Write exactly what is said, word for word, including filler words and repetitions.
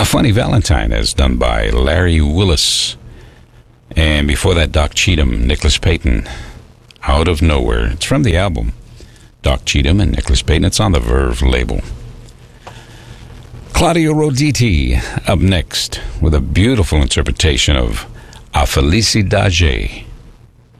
Funny Valentine, as done by Larry Willis. And before that, Doc Cheatham, Nicholas Payton, Out of Nowhere. It's from the album Doc Cheatham and Nicholas Payton. It's on the Verve label. Claudio Roditi up next with a beautiful interpretation of A Felicidade.